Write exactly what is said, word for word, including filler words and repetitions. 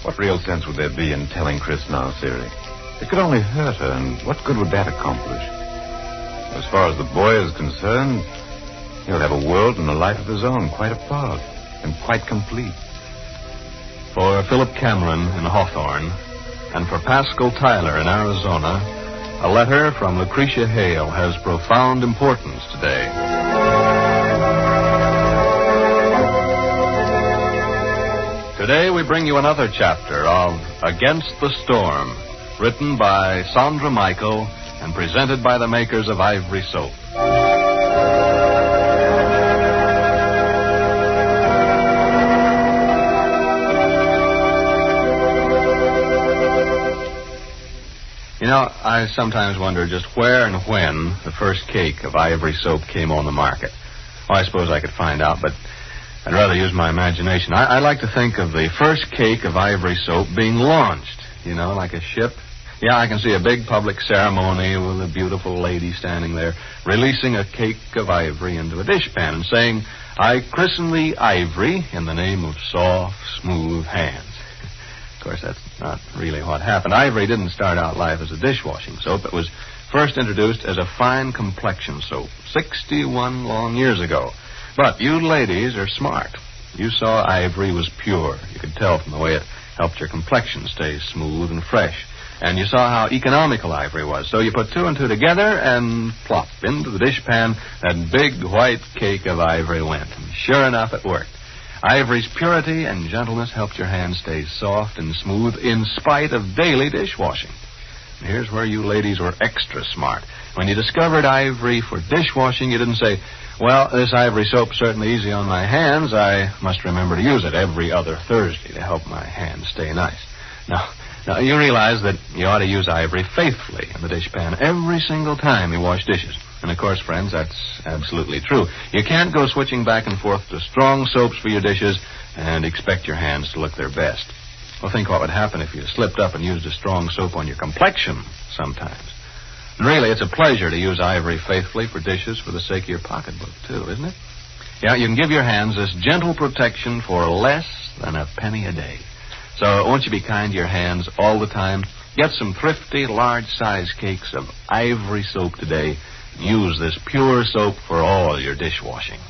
What real sense would there be in telling Chris now, Siri? It could only hurt her, and what good would that accomplish? As far as the boy is concerned, he'll have a world and a life of his own, quite apart and quite complete. For Philip Cameron in Hawthorne, and for Pascal Tyler in Arizona, a letter from Lucretia Hale has profound importance today. Today we bring you another chapter of Against the Storm, written by Sandra Michael and presented by the makers of Ivory Soap. You know, I sometimes wonder just where and when the first cake of Ivory Soap came on the market. Well, I suppose I could find out, but I'd rather use my imagination. I, I like to think of the first cake of Ivory Soap being launched, you know, like a ship. Yeah, I can see a big public ceremony with a beautiful lady standing there releasing a cake of ivory into a dishpan and saying, "I christen thee Ivory in the name of soft, smooth hands." Of course, that's not really what happened. Ivory didn't start out life as a dishwashing soap. It was first introduced as a fine complexion soap sixty-one long years ago. But you ladies are smart. You saw Ivory was pure. You could tell from the way it helped your complexion stay smooth and fresh. And you saw how economical Ivory was. So you put two and two together and plop into the dishpan, that big white cake of Ivory went. And sure enough, it worked. Ivory's purity and gentleness helped your hands stay soft and smooth in spite of daily dishwashing. And here's where you ladies were extra smart. When you discovered Ivory for dishwashing, you didn't say, "Well, this Ivory soap's certainly easy on my hands. I must remember to use it every other Thursday to help my hands stay nice." No. Now, you realize that you ought to use Ivory faithfully in the dishpan every single time you wash dishes. And, of course, friends, that's absolutely true. You can't go switching back and forth to strong soaps for your dishes and expect your hands to look their best. Well, think what would happen if you slipped up and used a strong soap on your complexion sometimes. And really, it's a pleasure to use Ivory faithfully for dishes for the sake of your pocketbook, too, isn't it? Yeah, you can give your hands this gentle protection for less than a penny a day. So won't you be kind to your hands all the time? Get some thrifty, large-size cakes of Ivory soap today. Use this pure soap for all your dishwashing.